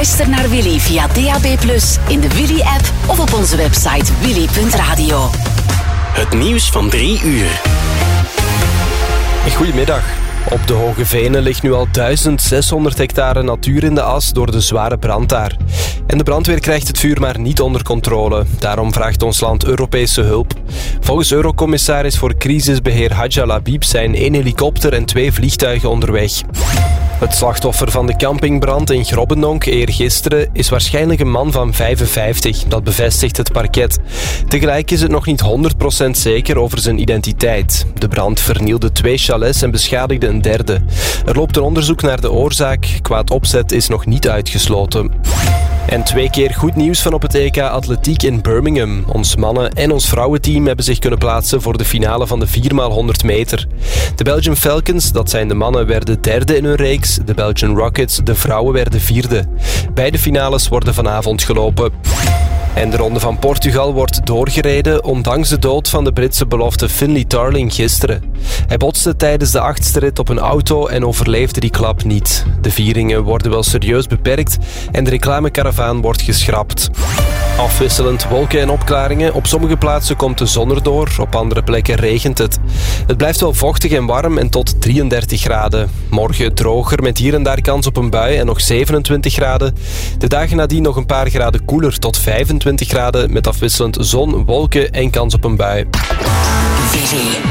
Luister naar Willy via DAB+, in de Willy-app of op onze website willy.radio. Het nieuws van 3 uur. Goedemiddag. Op de Hoge Venen ligt nu al 1600 hectare natuur in de as door de zware brand daar. En de brandweer krijgt het vuur maar niet onder controle. Daarom vraagt ons land Europese hulp. Volgens Eurocommissaris voor crisisbeheer Hadja Labib zijn 1 helikopter en 2 vliegtuigen onderweg. Het slachtoffer van de campingbrand in Grobbendonk eergisteren is waarschijnlijk een man van 55. Dat bevestigt het parket. Tegelijk is het nog niet 100% zeker over zijn identiteit. De brand vernielde 2 chalets en beschadigde een derde. Er loopt een onderzoek naar de oorzaak. Kwaad opzet is nog niet uitgesloten. En 2 keer goed nieuws van op het EK Atletiek in Birmingham. Ons mannen- en ons vrouwenteam hebben zich kunnen plaatsen voor de finale van de 4x100 meter. De Belgian Falcons, dat zijn de mannen, werden derde in hun reeks. De Belgian Rockets, de vrouwen, werden vierde. Beide finales worden vanavond gelopen. En de Ronde van Portugal wordt doorgereden, ondanks de dood van de Britse belofte Finlay Tarling gisteren. Hij botste tijdens de 8e rit op een auto en overleefde die klap niet. De vieringen worden wel serieus beperkt en de reclamekaravaan wordt geschrapt. Afwisselend wolken en opklaringen. Op sommige plaatsen komt de zon erdoor, op andere plekken regent het. Het blijft wel vochtig en warm en tot 33 graden. Morgen droger met hier en daar kans op een bui en nog 27 graden. De dagen nadien nog een paar graden koeler tot 25 graden met afwisselend zon, wolken en kans op een bui.